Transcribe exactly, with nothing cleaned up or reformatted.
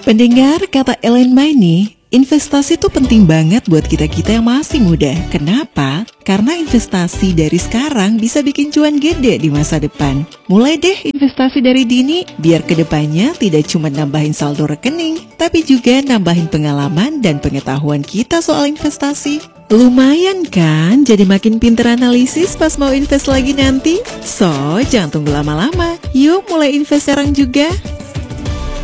Pendengar, kata Ellen May nih, investasi itu penting banget buat kita-kita yang masih muda. Kenapa? Karena investasi dari sekarang bisa bikin cuan gede di masa depan. Mulai deh investasi dari dini, biar kedepannya tidak cuma nambahin saldo rekening, tapi juga nambahin pengalaman dan pengetahuan kita soal investasi. Lumayan kan, jadi makin pinter analisis pas mau invest lagi nanti? So, jangan tunggu lama-lama. Yuk mulai invest sekarang juga.